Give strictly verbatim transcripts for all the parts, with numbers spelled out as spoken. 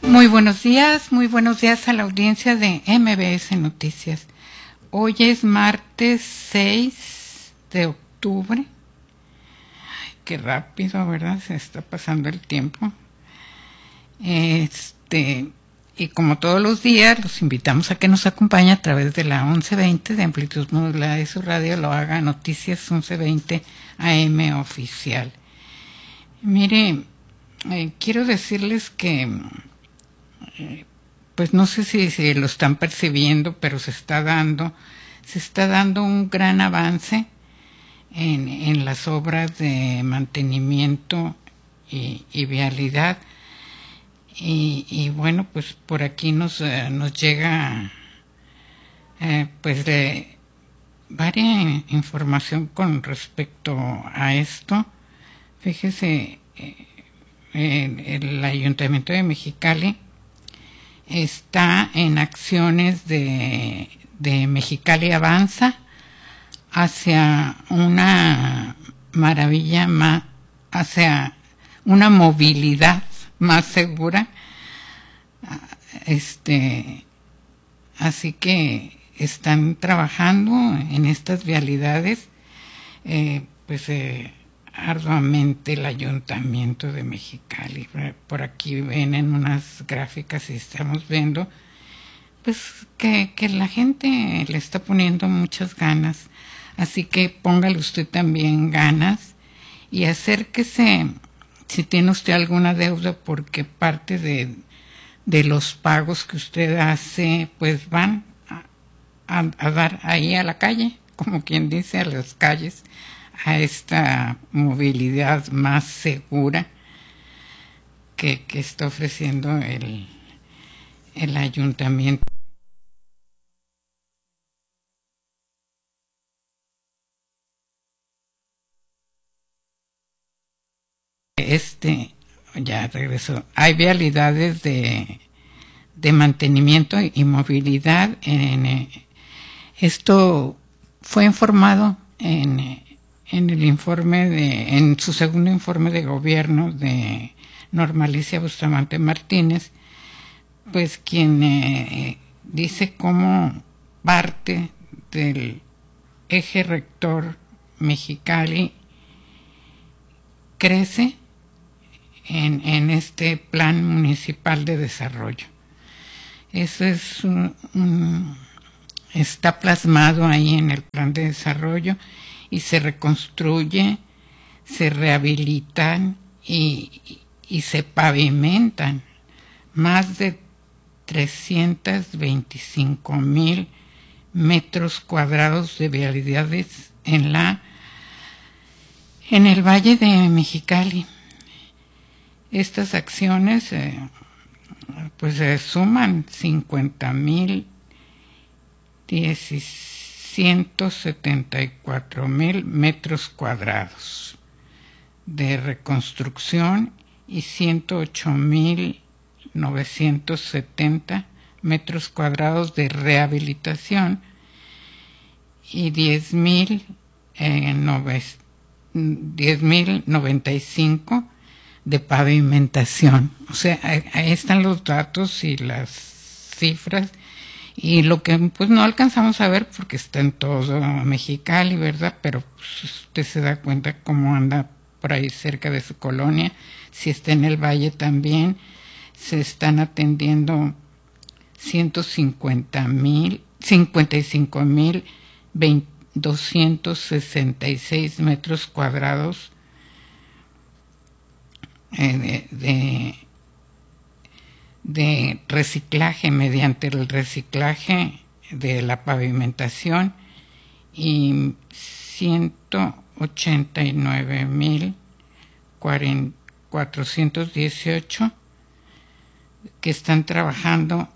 Muy buenos días, muy buenos días a la audiencia de M B S Noticias. Hoy es martes seis de octubre. Ay, qué rápido, ¿verdad? Se está pasando el tiempo. Este, y como todos los días, los invitamos a que nos acompañe a través de la once veinte de amplitud modulada de su radio, lo haga Noticias once veinte A M oficial. Mire, eh, quiero decirles que pues no sé si, si lo están percibiendo, pero se está dando, se está dando un gran avance en, en las obras de mantenimiento y, y vialidad. Y, y bueno, pues por aquí nos, eh, nos llega eh, pues de varia información con respecto a esto. Fíjese, eh, el, el Ayuntamiento de Mexicali está en acciones de, de Mexicali Avanza hacia una maravilla más, hacia una movilidad más segura. Este, así que están trabajando en estas vialidades, eh, pues eh, arduamente el Ayuntamiento de Mexicali. Por aquí ven en unas gráficas y estamos viendo pues que, que la gente le está poniendo muchas ganas, así que póngale usted también ganas y acérquese si tiene usted alguna deuda, porque parte de, de los pagos que usted hace pues van a, a, a dar ahí a la calle, como quien dice, a las calles, a esta movilidad más segura que, que está ofreciendo el, el ayuntamiento. Este, ya regresó. Hay vialidades de, de mantenimiento y movilidad. En, esto fue informado en en el informe de, en su segundo informe de gobierno de Norma Alicia Bustamante Martínez, pues quien eh, dice cómo parte del eje rector Mexicali crece en, en este plan municipal de desarrollo. Eso es un, un, está plasmado ahí en el plan de desarrollo. Y se reconstruye, se rehabilitan y, y, y se pavimentan más de trescientos veinticinco mil metros cuadrados de vialidades en la en el Valle de Mexicali. Estas acciones eh, pues eh, suman cincuenta mil dieciséis ciento setenta y cuatro mil metros cuadrados de reconstrucción y ciento ocho mil novecientos setenta metros cuadrados de rehabilitación y diez mil noventa y cinco de pavimentación. O sea, ahí están los datos y las cifras. Y lo que pues no alcanzamos a ver porque está en todo Mexicali, ¿verdad? Pero pues, usted se da cuenta cómo anda por ahí cerca de su colonia. Si está en el valle también, se están atendiendo ciento cincuenta mil, cincuenta y cinco mil doscientos sesenta y seis metros cuadrados eh, de, de de reciclaje mediante el reciclaje de la pavimentación y ciento ochenta y nueve mil cuatrocientos dieciocho que están trabajando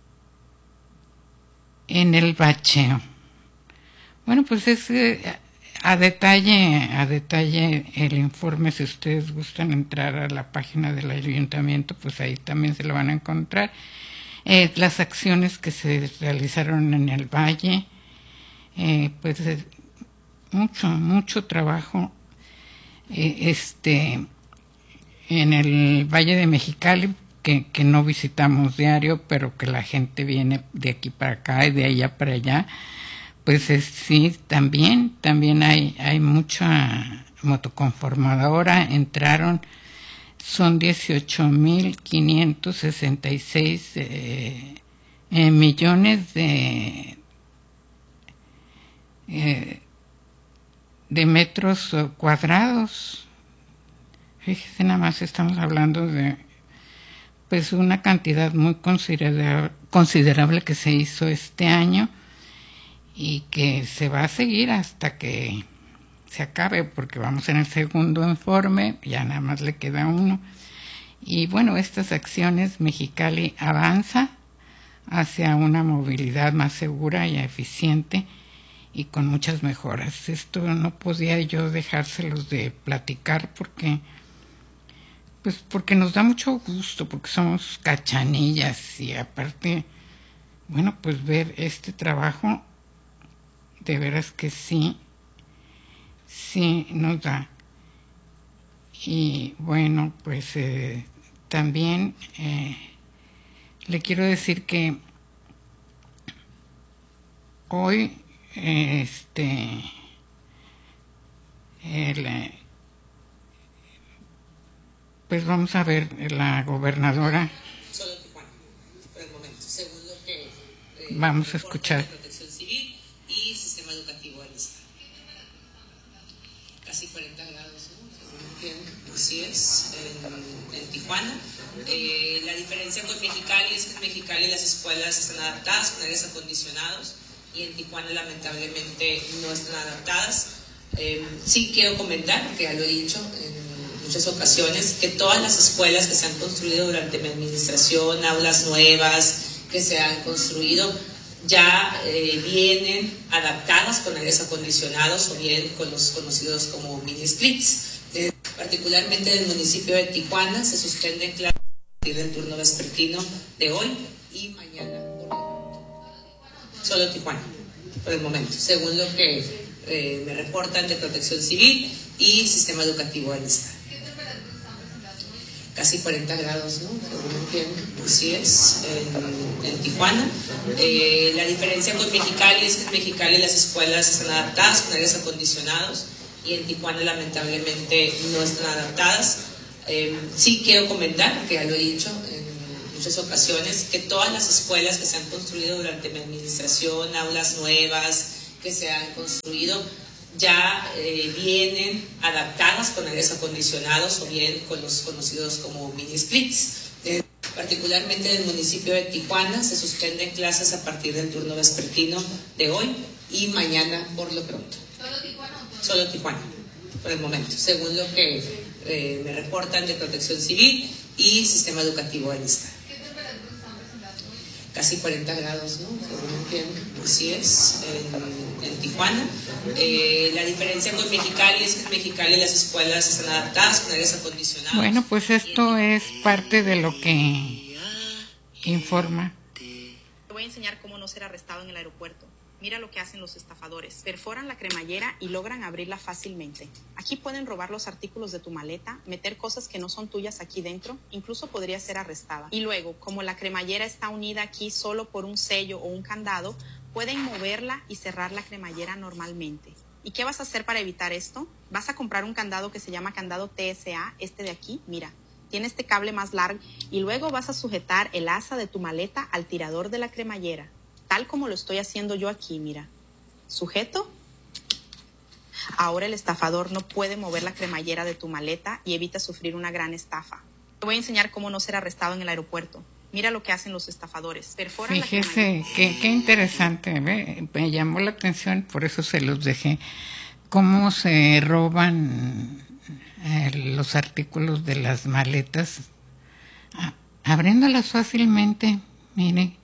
en el bacheo. Bueno, pues es eh, a detalle, a detalle el informe. Si ustedes gustan entrar a la página del ayuntamiento, pues ahí también se lo van a encontrar. Eh, las acciones que se realizaron en el valle, eh, pues eh, mucho, mucho trabajo. Eh, este, en el Valle de Mexicali, que, que no visitamos diario, pero que la gente viene de aquí para acá y de allá para allá, pues es, sí, también, también hay, hay mucha motoconformadora, entraron, son dieciocho mil quinientos sesenta y seis eh, eh, millones de, eh, de metros cuadrados. Fíjese, nada más estamos hablando de pues una cantidad muy considerable, considerable que se hizo este año y que se va a seguir hasta que se acabe, porque vamos en el segundo informe, ya nada más le queda uno. Y bueno, estas acciones, Mexicali avanza hacia una movilidad más segura y eficiente y con muchas mejoras. Esto no podía yo dejárselos de platicar porque pues porque nos da mucho gusto, porque somos cachanillas y aparte, bueno, pues ver este trabajo, de veras que sí, sí nos da. Y bueno, pues eh, también eh, le quiero decir que hoy, eh, este, el... Eh, pues vamos a ver la gobernadora. Solo Tijuana, por el momento, según lo que eh, vamos a escuchar. Protección Civil y Sistema Educativo del Estado. Casi cuarenta grados, ¿no? Según entiendo. Así es, en, en Tijuana. Eh, la diferencia con Mexicali es que en Mexicali las escuelas están adaptadas con aires acondicionados y en Tijuana lamentablemente no están adaptadas. Eh, sí quiero comentar, porque ya lo he dicho en muchas ocasiones, que todas las escuelas que se han construido durante mi administración, aulas nuevas que se han construido, ya eh, vienen adaptadas con aires acondicionados o bien con los conocidos como mini splits. Eh, particularmente en el municipio de Tijuana se suspenden clases a partir del turno vespertino de hoy y mañana. Solo Tijuana, por el momento, según lo que eh, me reportan de Protección Civil y Sistema Educativo del Estado. Casi cuarenta grados, ¿no? Según entiendo. Así es, en, en Tijuana. Eh, la diferencia con Mexicali es que en Mexicali las escuelas están adaptadas con aires acondicionados y en Tijuana lamentablemente no están adaptadas. Eh, sí quiero comentar, porque ya lo he dicho en muchas ocasiones, que todas las escuelas que se han construido durante mi administración, aulas nuevas que se han construido, ya eh, vienen adaptadas con aires acondicionados o bien con los conocidos como mini splits. Eh, particularmente en el municipio de Tijuana se suspenden clases a partir del turno vespertino de hoy y mañana por lo pronto. ¿Solo Tijuana? Solo Tijuana, por el momento, según lo que eh, me reportan de Protección Civil y Sistema Educativo del Estado. Casi cuarenta grados, ¿no? Según entiendo. Así es, en, en Tijuana. Eh, la diferencia con Mexicali es que en Mexicali las escuelas están adaptadas con aires acondicionados. Bueno, pues esto es parte de lo que informa. Te voy a enseñar cómo no ser arrestado en el aeropuerto. Mira lo que hacen los estafadores. Perforan la cremallera y logran abrirla fácilmente. Aquí pueden robar los artículos de tu maleta, meter cosas que no son tuyas aquí dentro, incluso podrías ser arrestada. Y luego, como la cremallera está unida aquí solo por un sello o un candado, pueden moverla y cerrar la cremallera normalmente. ¿Y qué vas a hacer para evitar esto? Vas a comprar un candado que se llama candado T S A, este de aquí, mira. Tiene este cable más largo y luego vas a sujetar el asa de tu maleta al tirador de la cremallera. Tal como lo estoy haciendo yo aquí, mira. Sujeto. Ahora el estafador no puede mover la cremallera de tu maleta y evita sufrir una gran estafa. Te voy a enseñar cómo no ser arrestado en el aeropuerto. Mira lo que hacen los estafadores. Perforan Fíjese, la qué, qué interesante, ¿ve? Me llamó la atención, por eso se los dejé. Cómo se roban eh, los artículos de las maletas, ah, abriéndolas fácilmente, mire.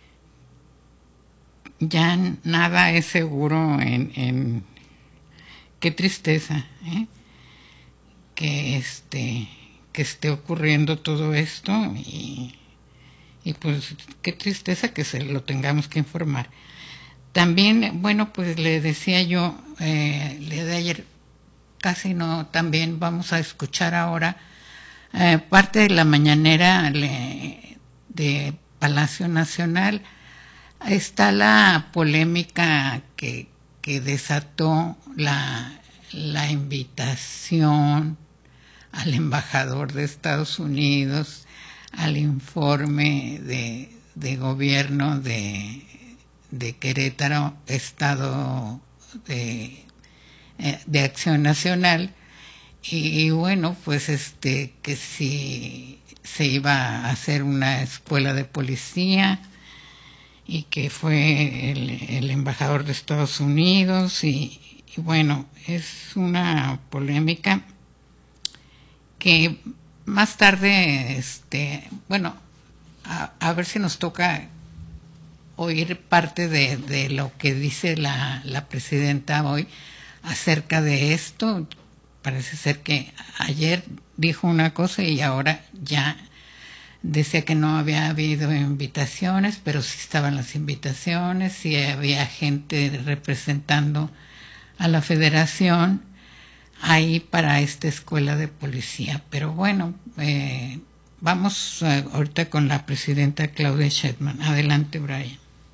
Ya nada es seguro en, en qué tristeza, ¿eh? que este que esté ocurriendo todo esto y, y pues qué tristeza que se lo tengamos que informar. También, bueno, pues le decía yo, eh, le de ayer casi no, también vamos a escuchar ahora eh, parte de la mañanera le, de Palacio Nacional está la polémica que, que desató la, la invitación al embajador de Estados Unidos al informe de, de gobierno de, de Querétaro, Estado de, de Acción Nacional, y, y bueno, pues este que si se iba a hacer una escuela de policía, y que fue el, el embajador de Estados Unidos, y, y bueno, es una polémica que más tarde, este, bueno, a, a ver si nos toca oír parte de, de lo que dice la, la presidenta hoy acerca de esto. Parece ser que ayer dijo una cosa y ahora ya decía que no había habido invitaciones, pero sí estaban las invitaciones, sí había gente representando a la federación ahí para esta escuela de policía. Pero bueno, eh, vamos eh, ahorita con la presidenta Claudia Sheinbaum. Adelante, Brian.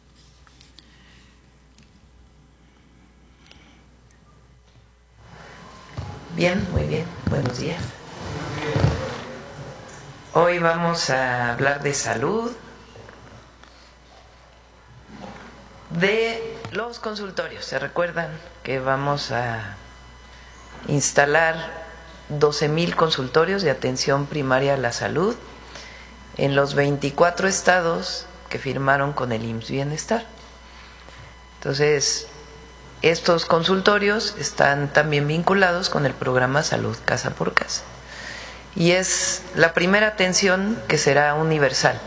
Bien, muy bien. Buenos días. Hoy vamos a hablar de salud, de los consultorios. ¿Se recuerdan que vamos a instalar doce mil consultorios de atención primaria a la salud en los veinticuatro estados que firmaron con el I M S S Bienestar? Entonces, estos consultorios están también vinculados con el programa Salud Casa por Casa. Y es la primera atención que será universal,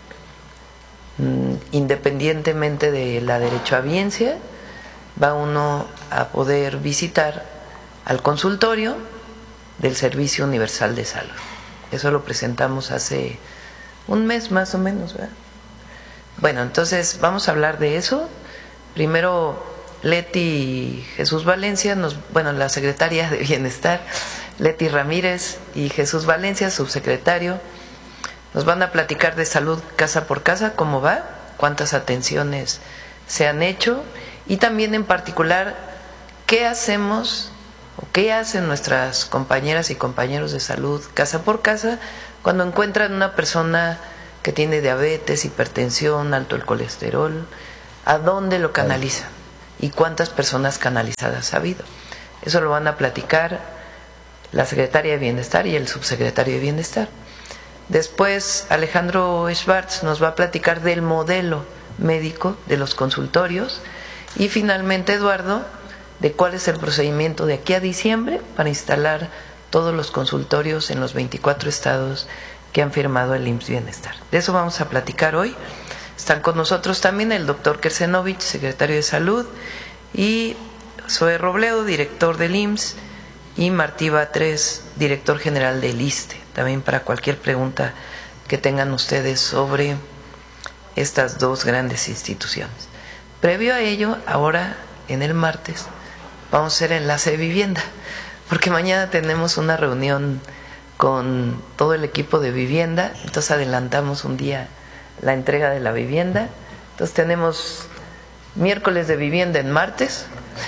independientemente de la derechohabiencia, va uno a poder visitar al consultorio del Servicio Universal de Salud. Eso lo presentamos hace un mes más o menos, ¿verdad? Bueno, entonces vamos a hablar de eso. Primero, Leti Jesús Valencia, nos, bueno, la secretaria de Bienestar, Leti Ramírez, y Jesús Valencia, subsecretario, nos van a platicar de salud casa por casa, cómo va, cuántas atenciones se han hecho, y también en particular qué hacemos o qué hacen nuestras compañeras y compañeros de salud casa por casa cuando encuentran una persona que tiene diabetes, hipertensión, alto el colesterol, a dónde lo canalizan y cuántas personas canalizadas ha habido. Eso lo van a platicar la secretaria de Bienestar y el subsecretario de Bienestar. Después Alejandro Schwartz nos va a platicar del modelo médico de los consultorios, y finalmente Eduardo de cuál es el procedimiento de aquí a diciembre para instalar todos los consultorios en los veinticuatro estados que han firmado el I M S S Bienestar. De eso vamos a platicar hoy. Están con nosotros también el doctor Kersenovich, secretario de Salud, y Zoe Robledo, director del I M S S, y Martí Batres, director general del ISSSTE, también para cualquier pregunta que tengan ustedes sobre estas dos grandes instituciones. Previo a ello, ahora en el martes, vamos a hacer enlace de vivienda, porque mañana tenemos una reunión con todo el equipo de vivienda, entonces adelantamos un día la entrega de la vivienda. Entonces tenemos miércoles de vivienda en martes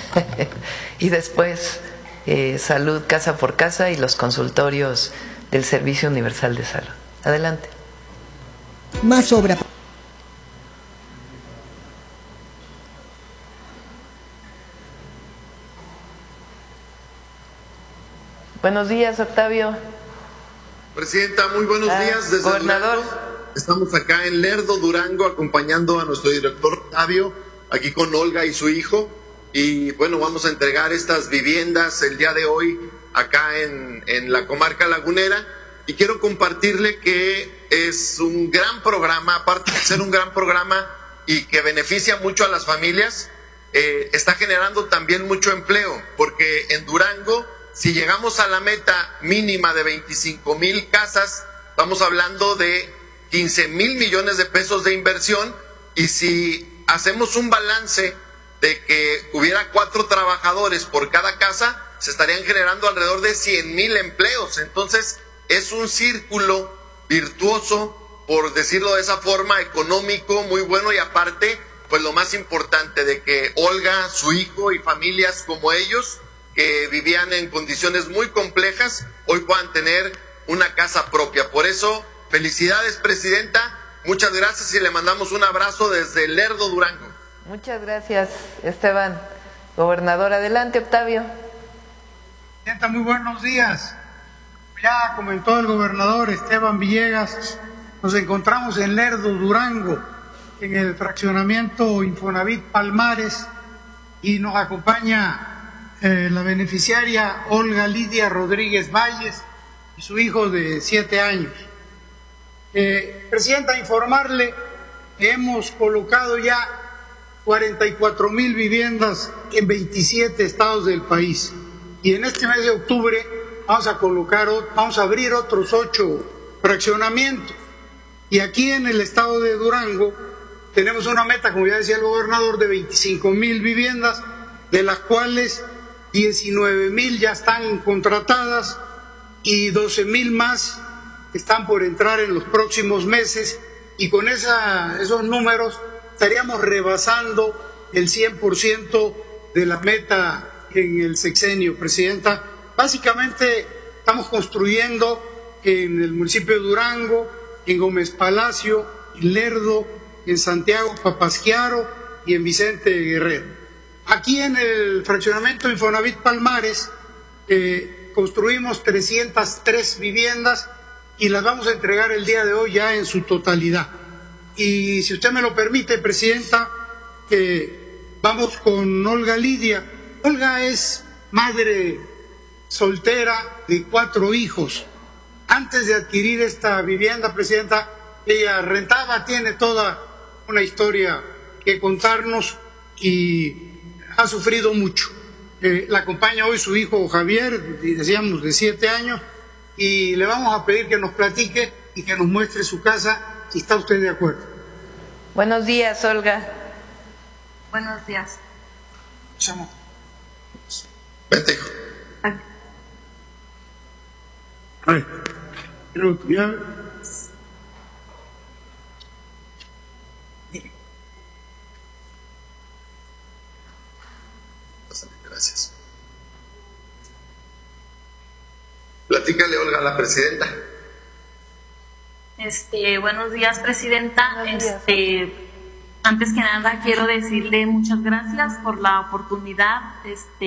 y después eh, salud casa por casa y los consultorios del Servicio Universal de Salud. Adelante. Más obra. Buenos días, Octavio. Presidenta, muy buenos ah, días desde gobernador. Lerdo. Estamos acá en Lerdo, Durango, acompañando a nuestro director Octavio, aquí con Olga y su hijo. Y bueno, vamos a entregar estas viviendas el día de hoy acá en, en la comarca lagunera. Y quiero compartirle que es un gran programa, aparte de ser un gran programa y que beneficia mucho a las familias, eh, está generando también mucho empleo, porque en Durango, si llegamos a la meta mínima de veinticinco mil casas, estamos hablando de quince mil millones de pesos de inversión, y si hacemos un balance de que hubiera cuatro trabajadores por cada casa, se estarían generando alrededor de cien mil empleos. Entonces, es un círculo virtuoso, por decirlo de esa forma, económico, muy bueno, y aparte, pues lo más importante, de que Olga, su hijo y familias como ellos, que vivían en condiciones muy complejas, hoy puedan tener una casa propia. Por eso, felicidades, presidenta, muchas gracias y le mandamos un abrazo desde Lerdo, Durango. Muchas gracias, Esteban. Gobernador, adelante, Octavio. Presidenta, muy buenos días. Ya comentó el gobernador Esteban Villegas, nos encontramos en Lerdo, Durango, en el fraccionamiento Infonavit Palmares, y nos acompaña eh, la beneficiaria Olga Lidia Rodríguez Valles y su hijo de siete años. Eh, Presidenta, informarle que hemos colocado ya cuarenta y cuatro mil viviendas en veintisiete estados del país, y en este mes de octubre vamos a colocar, vamos a abrir otros ocho fraccionamientos. Y aquí en el estado de Durango tenemos una meta, como ya decía el gobernador, de veinticinco mil viviendas, de las cuales diecinueve mil ya están contratadas y doce mil más están por entrar en los próximos meses, y con esa, esos números estaríamos rebasando el cien por ciento de la meta en el sexenio, Presidenta. Básicamente estamos construyendo en el municipio de Durango, en Gómez Palacio, en Lerdo, en Santiago Papasquiaro y en Vicente Guerrero. Aquí en el fraccionamiento Infonavit Palmares eh, construimos trescientas tres viviendas y las vamos a entregar el día de hoy ya en su totalidad. Y si usted me lo permite, Presidenta, eh, vamos con Olga Lidia. Olga es madre soltera de cuatro hijos. Antes de adquirir esta vivienda, Presidenta, ella rentaba, tiene toda una historia que contarnos y ha sufrido mucho. Eh, la acompaña hoy su hijo Javier, decíamos de siete años, y le vamos a pedir que nos platique y que nos muestre su casa, si está usted de acuerdo. Buenos días, Olga. Buenos días. Chamo. Vete, hijo. A ver, quiero tu llave. Gracias. Platícale, Olga, a la presidenta. Este, buenos días, presidenta. Buenos días. Este, antes que nada quiero decirle muchas gracias por la oportunidad. Este,